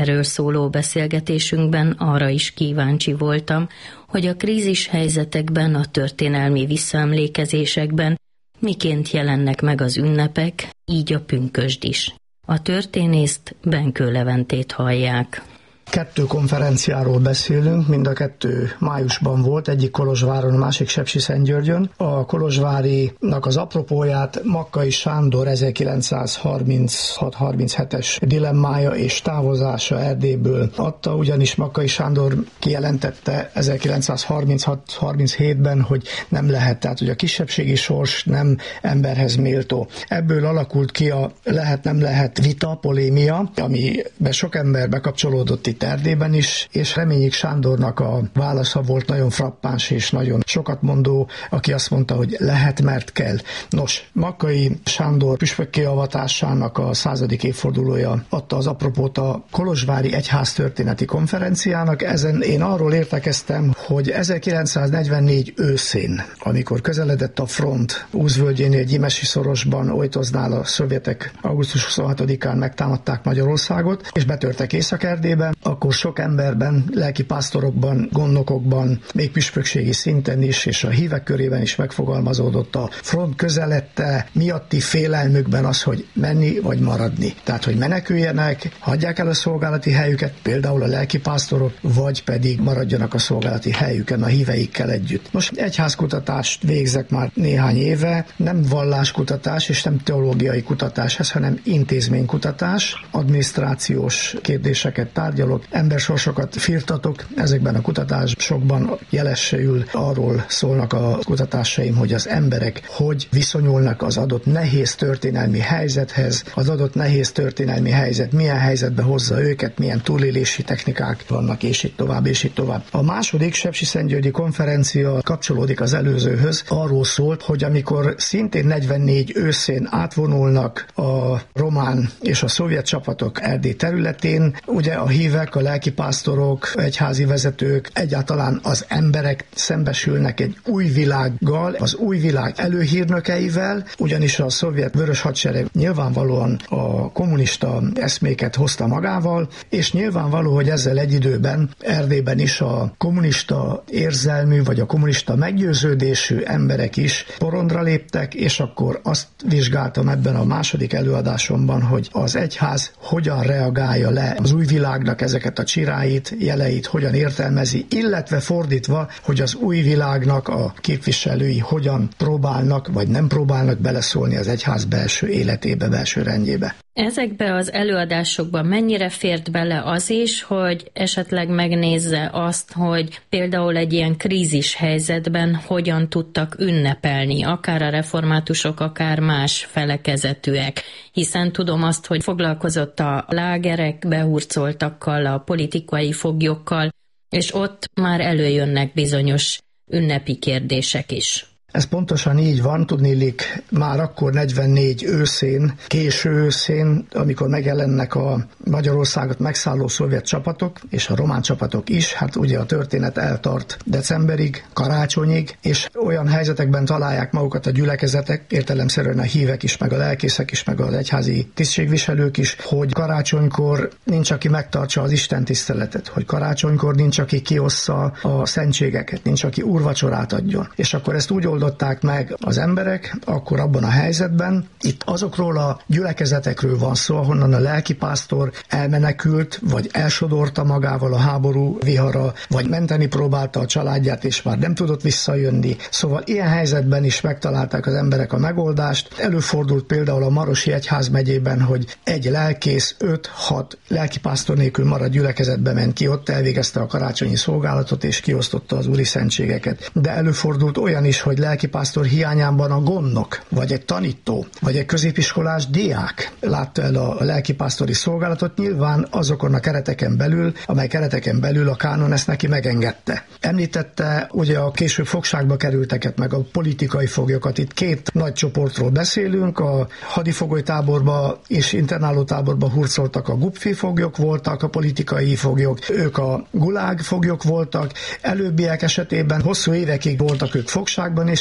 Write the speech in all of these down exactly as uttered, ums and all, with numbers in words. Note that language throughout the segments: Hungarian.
erről szóló beszélgetésünkben arra is kíváncsi voltam, hogy a krízis helyzetekben, a történelmi visszaemlékezésekben miként jelennek meg az ünnepek, így a pünkösd is. A történészt Benkő Leventét hallják. Kettő konferenciáról beszélünk, mind a kettő májusban volt, egyik Kolozsváron, a másik Sepsiszentgyörgyön. A kolozsvárinak az apropóját Makkai Sándor ezerkilencszázharminchat harminchetes dilemmája és távozása Erdélyből adta, ugyanis Makkai Sándor kijelentette ezerkilencszázharminchat harminchétben, hogy nem lehet, tehát hogy a kisebbségi sors nem emberhez méltó. Ebből alakult ki a lehet-nem lehet vita, polémia, amiben sok ember bekapcsolódott itt Erdélyben is, és Reményik Sándornak a válasza volt nagyon frappáns és nagyon sokat mondó, aki azt mondta, hogy lehet, mert kell. Nos, Makkai Sándor püspökké avatásának a századik évfordulója adta az apropót a Kolozsvári Egyháztörténeti Konferenciának. Ezen én arról értekeztem, hogy ezerkilencszáznegyvennégy őszén, amikor közeledett a front Úzvölgyénél, Gyimesi szorosban, Ojtoznál a szovjetek augusztus huszonhatodikán megtámadták Magyarországot, és betörtek Észak-Erdélybe, akkor sok emberben, lelkipásztorokban, gondnokokban, még püspökségi szinten is, és a hívek körében is megfogalmazódott a front közelette miatti félelmükben az, hogy menni vagy maradni. Tehát, hogy meneküljenek, hagyják el a szolgálati helyüket, például a lelkipásztorok, vagy pedig maradjanak a szolgálati helyüken a híveikkel együtt. Most egyházkutatást végzek már néhány éve, nem valláskutatás és nem teológiai kutatás ez, hanem intézménykutatás, adminisztrációs kérdéseket tárgyalok, embersorsokat firtatok, ezekben a kutatásokban jelesül arról szólnak a kutatásaim, hogy az emberek hogy viszonyulnak az adott nehéz történelmi helyzethez, az adott nehéz történelmi helyzet milyen helyzetbe hozza őket, milyen túlélési technikák vannak, és így tovább, és így tovább. A második sepsiszentgyörgyi konferencia kapcsolódik az előzőhöz, arról szólt, hogy amikor szintén negyvennégy őszén átvonulnak a román és a szovjet csapatok Erdély területén, ugye a hívek, a lelkipásztorok, egyházi vezetők, egyáltalán az emberek szembesülnek egy új világgal, az új világ előhírnökeivel, ugyanis a szovjet vörös hadsereg nyilvánvalóan a kommunista eszméket hozta magával, és nyilvánvaló, hogy ezzel egy időben Erdélyben is a kommunista érzelmű, vagy a kommunista meggyőződésű emberek is porondra léptek, és akkor azt vizsgáltam ebben a második előadásomban, hogy az egyház hogyan reagálja le az új világnak ezeket a csiráit, jeleit, hogyan értelmezi, illetve fordítva, hogy az új világnak a képviselői hogyan próbálnak, vagy nem próbálnak beleszólni az egyház belső életébe, belső rendjébe. Ezekbe az előadásokban mennyire fért bele az is, hogy esetleg megnézze azt, hogy például egy ilyen krízis helyzetben hogyan tudtak ünnepelni, akár a reformátusok, akár más felekezetűek, hiszen tudom azt, hogy foglalkozott a lágerek behurcoltakkal, a politikai foglyokkal, és ott már előjönnek bizonyos ünnepi kérdések is. Ez pontosan így van, tudniillik már akkor negyvennégy őszén, késő őszén, amikor megjelennek a Magyarországot megszálló szovjet csapatok, és a román csapatok is, hát ugye a történet eltart decemberig, karácsonyig, és olyan helyzetekben találják magukat a gyülekezetek, értelemszerűen a hívek is, meg a lelkészek is, meg az egyházi tisztségviselők is, hogy karácsonykor nincs, aki megtartsa az Isten tiszteletet, hogy karácsonykor nincs, aki kiossza a szentségeket, nincs, aki úrvacsorát adjon. És akkor ezt úgy oldották meg az emberek, akkor abban a helyzetben, itt azokról a gyülekezetekről van szó, ahonnan a lelkipásztor elmenekült, vagy elsodorta magával a háború vihara, vagy menteni próbálta a családját, és már nem tudott visszajönni. Szóval ilyen helyzetben is megtalálták az emberek a megoldást. Előfordult például a Marosi egyházmegyében, hogy egy lelkész öt-hat lelkipásztor nélkül maradt gyülekezetbe ment ki, ott elvégezte a karácsonyi szolgálatot, és kiosztotta az úri szentségeket. De előfordult olyan is, hogy lelkipásztor hiányában a gondnok, vagy egy tanító, vagy egy középiskolás diák látta el a lelkipásztori szolgálatot, nyilván azokon a kereteken belül, amely kereteken belül a kánon ezt neki megengedte. Említette ugye a később fogságba kerülteket, meg a politikai foglyokat. Itt két nagy csoportról beszélünk, a hadifogolytáborba és internálótáborba hurcoltak a gupfi foglyok voltak, a politikai foglyok, ők a gulág foglyok voltak, előbbiek esetében hosszú évekig voltak ők fogságban, és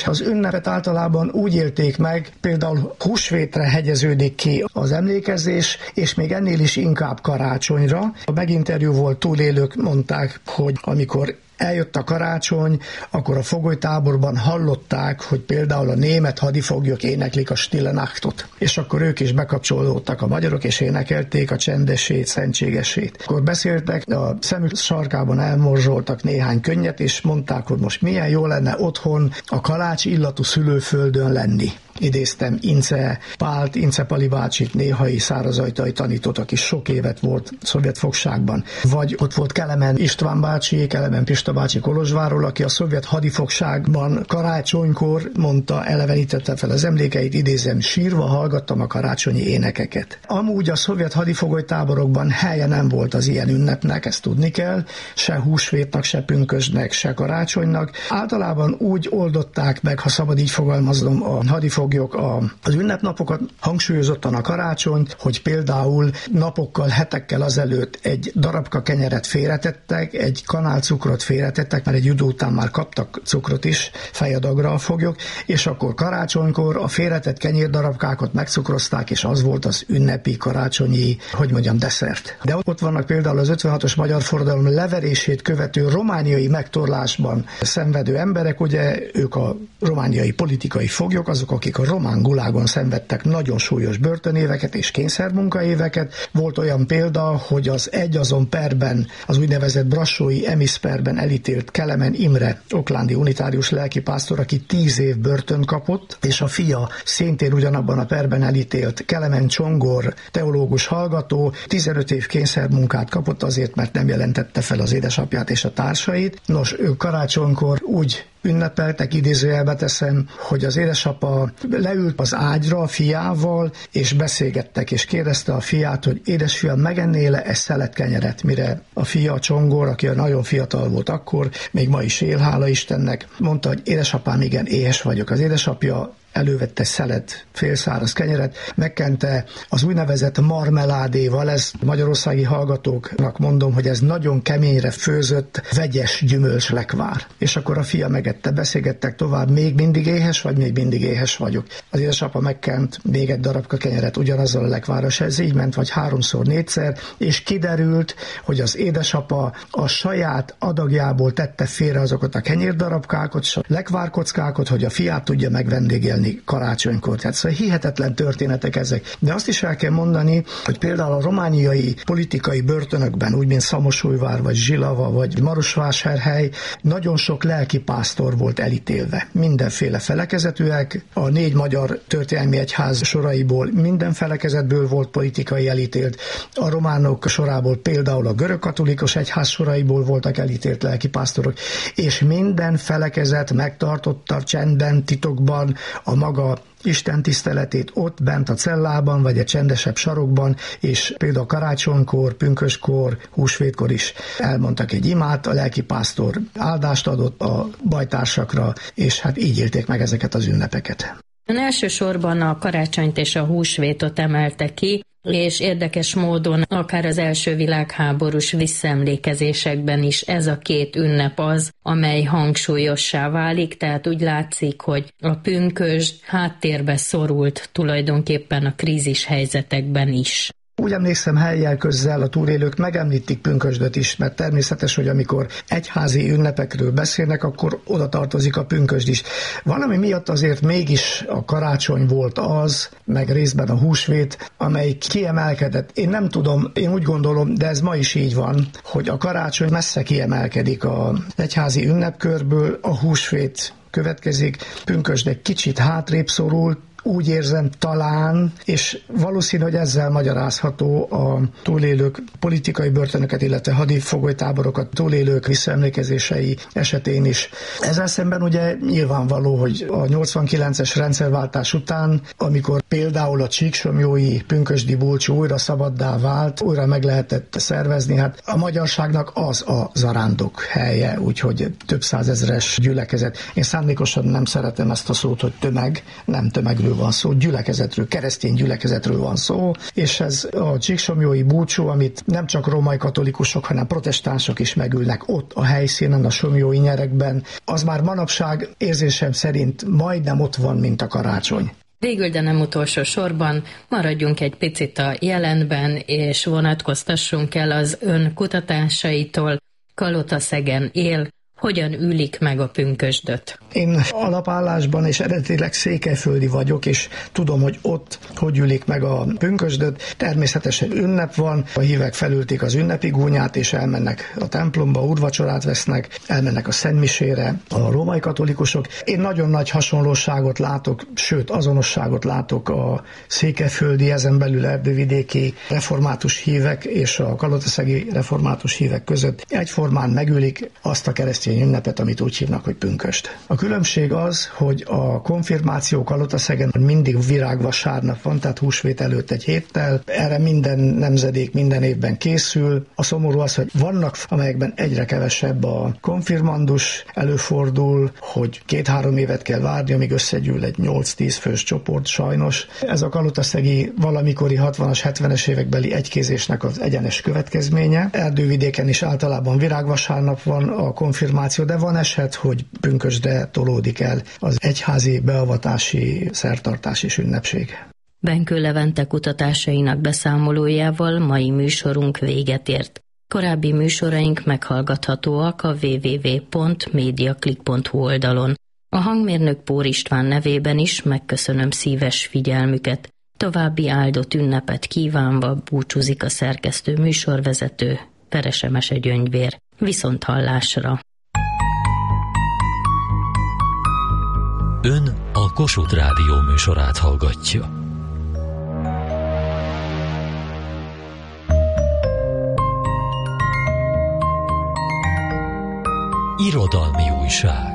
és az ünnepet általában úgy élték meg, például húsvétre hegyeződik ki az emlékezés, és még ennél is inkább karácsonyra. A meginterjú volt túlélők, mondták, hogy amikor eljött a karácsony, akkor a fogolytáborban hallották, hogy például a német hadifoglyok éneklik a Stille Nachtot. És akkor ők is bekapcsolódtak a magyarok, és énekelték a csendesét, szentségesét. Akkor beszéltek, a szemük sarkában elmorzsoltak néhány könnyet, és mondták, hogy most milyen jó lenne otthon a kalács illatú szülőföldön lenni. Idéztem Ince Pált, Ince Pali bácsit, néhai szárazajtai tanított, aki sok évet volt szovjet fogságban. Vagy ott volt Kelemen István bácsi, Kelemen Pista bácsi Kolozsvárról, aki a szovjet hadifogságban karácsonykor mondta, elevenítette fel az emlékeit, idézem, sírva hallgattam a karácsonyi énekeket. Amúgy a szovjet hadifogolytáborokban helye nem volt az ilyen ünnepnek, ezt tudni kell, se húsvétnak, se pünkösdnek, se karácsonynak. Általában úgy oldották meg, ha szabad így fogalmaznom, a hadifoglyok az ünnepnapokat, hangsúlyozottan a karácsonyt, hogy például napokkal, hetekkel azelőtt egy darabka kenyeret félretettek, egy kanál cukrot félretettek, mert egy idő után már kaptak cukrot is fejadagra a foglyok, és akkor karácsonykor a félretett kenyérdarabkákat megcukrozták, és az volt az ünnepi karácsonyi, hogy mondjam, desszert. De ott vannak például az ötvenhatos magyar forradalom leverését követő romániai megtorlásban szenvedő emberek, ugye ők a romániai politikai foglyok, azok, akik a román gulágon szenvedtek nagyon súlyos börtönéveket és kényszermunkaéveket. Volt olyan példa, hogy az egyazon perben, az úgynevezett brassói Emis perben elítélt Kelemen Imre, oklándi unitárius lelkipásztor, aki tíz év börtön kapott, és a fia szintén ugyanabban a perben elítélt Kelemen Csongor, teológus hallgató, tizenöt év kényszermunkát kapott azért, mert nem jelentette fel az édesapját és a társait. Nos, ők karácsonykor úgy ünnepeltek, idézőjelbe teszem, hogy az édesapa leült az ágyra a fiával, és beszélgettek, és kérdezte a fiát, hogy édesfiam, megennél-e egy szelet kenyeret, mire a fia, Csongor, aki nagyon fiatal volt akkor, még ma is él, hála Istennek, mondta, hogy édesapám, igen, éhes vagyok. Az édesapja elővette szelet, félszáraz kenyeret, megkente az úgynevezett marmeládéval, ez magyarországi hallgatóknak mondom, hogy ez nagyon keményre főzött, vegyes gyümölcslekvár. És akkor a fia megette, beszélgettek tovább, még mindig éhes vagy, még mindig éhes vagyok. Az édesapa megkent még egy darabka kenyeret ugyanazzal a lekvárral, ez így ment, vagy háromszor, négyszer, és kiderült, hogy az édesapa a saját adagjából tette félre azokat a kenyérdarabkákat, és a lekvárkockákat, hogy a fiát tudja megvendégelni karácsonykor. Tehát szóval hihetetlen történetek ezek. De azt is el kell mondani, hogy például a romániai politikai börtönökben, úgy mint Szamosújvár, vagy Zsilava, vagy Marosvásárhely, nagyon sok lelkipásztor volt elítélve. Mindenféle felekezetűek, a négy magyar történelmi egyház soraiból minden felekezetből volt politikai elítélt. A románok sorából például a görögkatolikus egyház soraiból voltak elítélt lelkipásztorok, és minden felekezet megtartotta csendben, titokban a maga Isten tiszteletét ott bent a cellában, vagy egy csendesebb sarokban, és például karácsonykor, pünköskor, húsvétkor is elmondtak egy imát, a lelkipásztor áldást adott a bajtársakra, és hát így élték meg ezeket az ünnepeket. Ön elsősorban a karácsonyt és a húsvétot emelte ki, és érdekes módon akár az első világháborús visszaemlékezésekben is ez a két ünnep az, amely hangsúlyossá válik, tehát úgy látszik, hogy a pünkösd háttérbe szorult tulajdonképpen a krízis helyzetekben is. Úgy emlékszem, helyjel közzel a túlélők megemlítik pünkösdöt is, mert természetes, hogy amikor egyházi ünnepekről beszélnek, akkor oda tartozik a pünkösd is. Valami miatt azért mégis a karácsony volt az, meg részben a húsvét, amely kiemelkedett. Én nem tudom, én úgy gondolom, de ez ma is így van, hogy a karácsony messze kiemelkedik az egyházi ünnepkörből, a húsvét következik, pünkösd egy kicsit hátrébb szorult, úgy érzem talán, és valószínű, hogy ezzel magyarázható a túlélők politikai börtönöket, illetve hadifogolytáborokat túlélők visszaemlékezései esetén is. Ezzel szemben ugye nyilvánvaló, hogy a nyolcvankilences rendszerváltás után, amikor például a csíksomlyói pünkösdi bulcsú újra szabaddá vált, újra meg lehetett szervezni, hát a magyarságnak az a zarándok helye, úgyhogy több százezres gyülekezet. Én szándékosan nem szeretem ezt a szót, hogy tömeg, nem tömegről gyülekezetről van szó, gyülekezetről, keresztény gyülekezetről van szó, és ez a csíksomlyói búcsú, amit nem csak római katolikusok, hanem protestánsok is megülnek ott a helyszínen, a somlyói nyerekben, az már manapság érzésem szerint majdnem ott van, mint a karácsony. Végül, de nem utolsó sorban, maradjunk egy picit a jelenben, és vonatkoztassunk el az ön kutatásaitól. Kalotaszegen él, hogyan ülik meg a pünkösdöt? Én alapállásban és eredetileg székelyföldi vagyok, és tudom, hogy ott hogy ülik meg a pünkösdöt. Természetesen ünnep van, a hívek felültik az ünnepi gúnyát, és elmennek a templomba, úrvacsorát vesznek, elmennek a szentmisére a római katolikusok. Én nagyon nagy hasonlóságot látok, sőt azonosságot látok a székelyföldi, ezen belül erdővidéki református hívek és a kalotaszegi református hívek között. Egyformán megülik azt a keresztény ünnepet, amit úgy hívnak, hogy pünköst. A különbség az, hogy a konfirmáció Kalotaszegen mindig virágvasárnap van, tehát húsvét előtt egy héttel. Erre minden nemzedék minden évben készül. A szomorú az, hogy vannak, amelyekben egyre kevesebb a konfirmandus, előfordul, hogy két-három évet kell várni, amíg összegyűl egy nyolc-tíz fős csoport, sajnos. Ez a kalotaszegi valamikori hatvanas, hetvenes évekbeli egykézésnek az egyenes következménye. Erdővidéken is általában virágvasárnap van a konfirmáció, de van eset, hogy pünkösdre tolódik el az egyházi beavatási, szertartási ünnepség. Benkő Levente kutatásainak beszámolójával mai műsorunk véget ért. Korábbi műsoraink meghallgathatóak a double-u double-u double-u pont mediaclick pont hu oldalon. A hangmérnök Pór István nevében is megköszönöm szíves figyelmüket. További áldott ünnepet kívánva búcsúzik a szerkesztő műsorvezető, Verese Mese Gyöngyvér. Viszont hallásra! Ön a Kossuth Rádió műsorát hallgatja. Irodalmi újság.